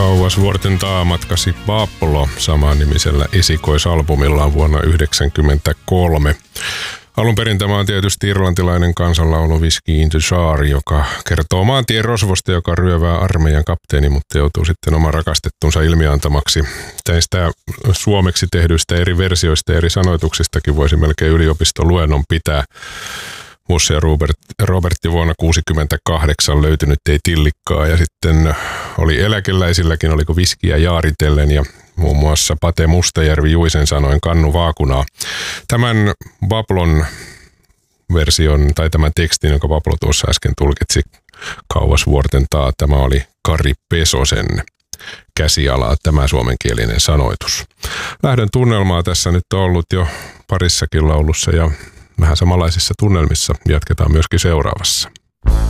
Kauasvuorten taa matkasi Pablo samannimisellä esikoisalbumillaan vuonna 1993. Alun perin tämä on tietysti irlantilainen kansanlaulu Whiskey in the Jar, joka kertoo maantien rosvosta, joka ryövää armeijan kapteeni, mutta joutuu sitten oman rakastettunsa ilmiantamaksi. Näistä suomeksi tehdyistä eri versioista ja eri sanoituksistakin voisi melkein yliopistoluennon pitää. Musse ja Robertti vuonna 1968 löytynyt ei tillikkaa, ja sitten oli eläkeläisilläkin, oliko viskiä jaaritellen, ja muun muassa Pate Mustajärvi Juisen sanoen kannu vaakunaa. Tämän Pablon version tai tämän tekstin, jonka Pablo tuossa äsken tulkitsi Kauasvuorten taa, tämä oli Kari Pesosen käsialaa, tämä suomenkielinen sanoitus. Lähdön tunnelmaa tässä nyt on ollut jo parissakin laulussa, ja vähän samanlaisissa tunnelmissa jatketaan myöskin seuraavassa.